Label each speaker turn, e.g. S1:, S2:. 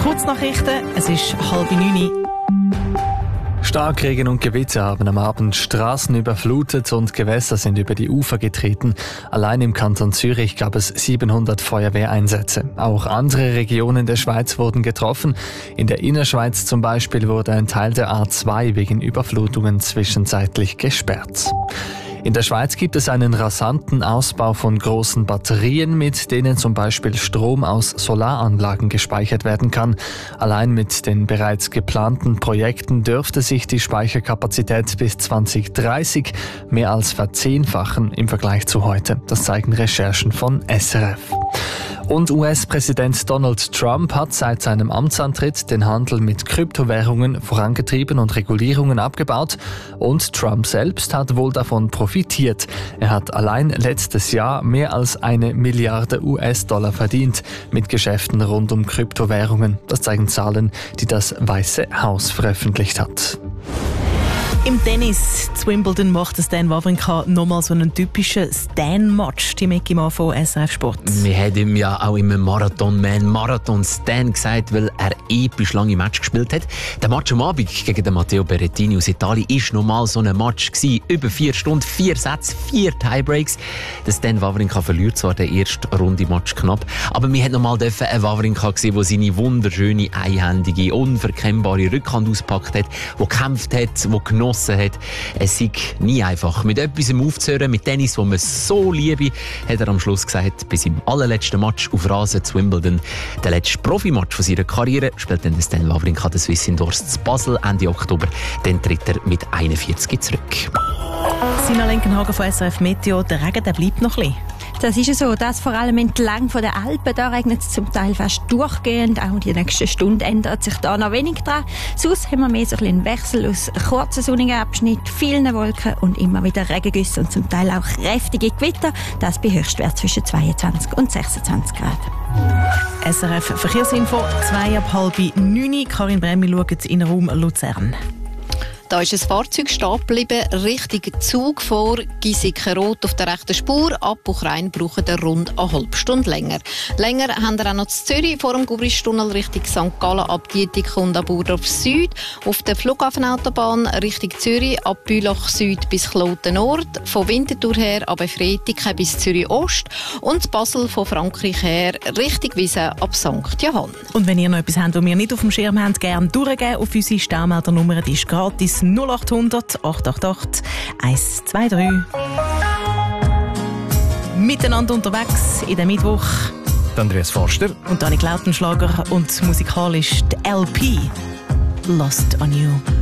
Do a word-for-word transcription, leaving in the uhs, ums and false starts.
S1: Kurznachrichten, es ist halb neun.
S2: Starkregen und Gewitter haben am Abend Straßen überflutet und Gewässer sind über die Ufer getreten. Allein im Kanton Zürich gab es siebenhundert Feuerwehreinsätze. Auch andere Regionen der Schweiz wurden getroffen. In der Innerschweiz zum Beispiel wurde ein Teil der A zwei wegen Überflutungen zwischenzeitlich gesperrt. In der Schweiz gibt es einen rasanten Ausbau von großen Batterien, mit denen zum Beispiel Strom aus Solaranlagen gespeichert werden kann. Allein mit den bereits geplanten Projekten dürfte sich die Speicherkapazität bis zwanzig dreißig mehr als verzehnfachen im Vergleich zu heute. Das zeigen Recherchen von S R F. Und U S-Präsident Donald Trump hat seit seinem Amtsantritt den Handel mit Kryptowährungen vorangetrieben und Regulierungen abgebaut. Und Trump selbst hat wohl davon profitiert. Er hat allein letztes Jahr mehr als eine Milliarde U S-Dollar verdient mit Geschäften rund um Kryptowährungen. Das zeigen Zahlen, die das Weiße Haus veröffentlicht hat.
S1: Im Tennis zu Wimbledon macht Stan Wawrinka nochmal so einen typischen Stan-Match. Die Mickey Mann von S R F Sport.
S3: Wir haben ihm ja auch im Marathon-Man Marathon Stan gesagt, weil er episch lange Match gespielt hat. Der Match am Abend gegen den Matteo Berrettini aus Italien war nochmal so ein Match gewesen. Über vier Stunden, vier Sätze, vier Tiebreaks. Der Stan Wawrinka verliert zwar den ersten Runde-Match knapp, aber wir haben nochmal einen Wawrinka gesehen, der seine wunderschöne, einhändige, unverkennbare Rückhand auspackt hat, der gekämpft hat, der genossen hat. Es ist nie einfach. Mit etwas aufzuhören, mit Tennis, das man so liebe, hat er am Schluss gesagt, bis im allerletzten Match auf Rasen zu Wimbledon. Der letzte Profimatch von seiner Karriere spielt dann Stan Wawrinka den Swiss Indoors zu Basel Ende Oktober. Dann tritt er mit einundvierzig zurück.
S1: Sina Lenkenhagen von S R F Meteo. Der Regen der bleibt noch ein bisschen.
S4: Das ist so, das vor allem entlang von den Alpen, da regnet es zum Teil fast durchgehend. Auch die nächsten Stunden ändert sich da noch wenig dran. Sonst haben wir mehr so ein einen Wechsel aus kurzen sonnigen Abschnitten, vielen Wolken und immer wieder Regengüsse und zum Teil auch kräftige Gewitter. Das bei Höchstwert zwischen zweiundzwanzig und sechsundzwanzig Grad.
S1: S R F Verkehrsinfo, zwei ab halb neun. Karin Bremi schaut in den Raum Luzern.
S5: Da ist ein Fahrzeug stehen geblieben, Richtung Zug vor Giesiken-Rot auf der rechten Spur. Ab Buchrein braucht er rund eine halbe Stunde länger. Länger haben wir auch noch zu Zürich vor dem Gubristunnel Richtung Sankt Gallen ab Dietik und ab Burdorf Süd. Auf der Flughafenautobahn Richtung Zürich ab Bülach Süd bis Kloten Nord. Von Winterthur her ab Fretiken bis Zürich Ost. Und Basel von Frankreich her Richtung Wiesen ab Sankt Johann.
S1: Und wenn ihr noch etwas habt, das wir nicht auf dem Schirm haben, gerne durchgeben auf unsere Staumeldernummer, die ist gratis. null acht hundert acht acht acht eins zwei drei. Miteinander unterwegs in den Mittwoch.
S2: Andreas Forster
S1: Und Annik Lautenschlager und musikalisch die L P Lost on You.